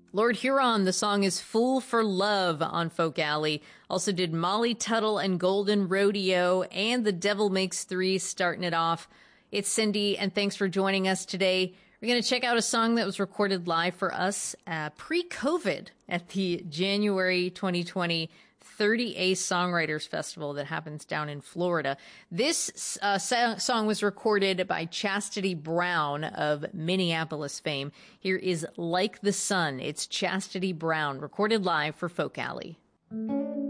Lord Huron, the song is Fool for Love on Folk Alley. Also did Molly Tuttle and Golden Rodeo and The Devil Makes Three starting it off. It's Cindy, and thanks for joining us today. We're going to check out a song that was recorded live for us pre-COVID at the January 2020 30A Songwriters Festival that happens down in Florida. This song was recorded by Chastity Brown of Minneapolis fame. Here is Like the Sun. It's Chastity Brown, recorded live for Folk Alley.